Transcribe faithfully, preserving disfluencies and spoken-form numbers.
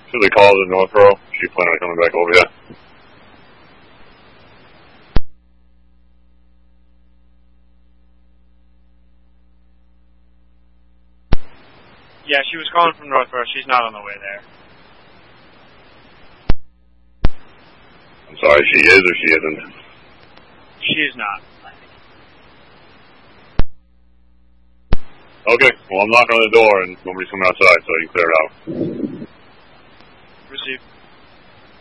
So they called in Northborough. She planning on coming back over here. Yeah, she was calling from Northborough. She's not on the way there. I'm sorry, she is or she isn't? She is not. Okay, well I'm knocking on the door and nobody's coming outside, so you can clear it out. Received.